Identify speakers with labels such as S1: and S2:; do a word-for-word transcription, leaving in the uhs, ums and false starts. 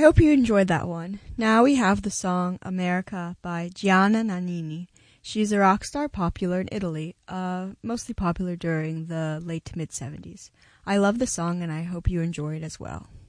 S1: I hope you enjoyed that one. Now we have the song America by Gianna Nannini. She's a rock star popular in Italy, uh, mostly popular during the late to mid seventies. I love the song and I hope you enjoy it as well.